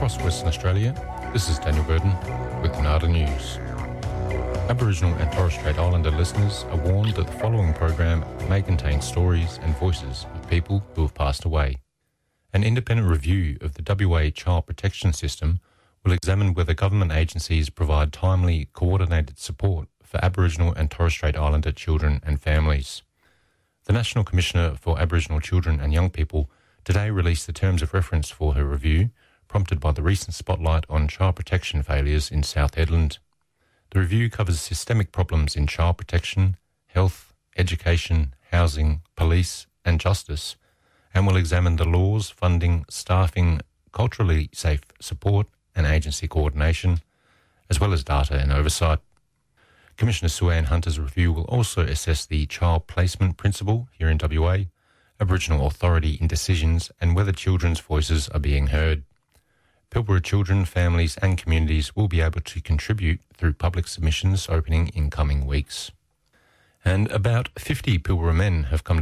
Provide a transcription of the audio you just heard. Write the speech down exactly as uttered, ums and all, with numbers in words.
Across Western Australia, this is Daniel Burton with Nada News. Aboriginal and Torres Strait Islander listeners are warned that the following program may contain stories and voices of people who have passed away. An independent review of the W A Child Protection System will examine whether government agencies provide timely, coordinated support for Aboriginal and Torres Strait Islander children and families. The National Commissioner for Aboriginal Children and Young People today released the terms of reference for her review, prompted by the recent spotlight on child protection failures in South Hedland. The review covers systemic problems in child protection, health, education, housing, police and justice, and will examine the laws, funding, staffing, culturally safe support and agency coordination, as well as data and oversight. Commissioner Sue-Ann Hunter's review will also assess the child placement principle here in W A, Aboriginal authority in decisions and whether children's voices are being heard. Pilbara children, families and communities will be able to contribute through public submissions opening in coming weeks. And about fifty Pilbara men have come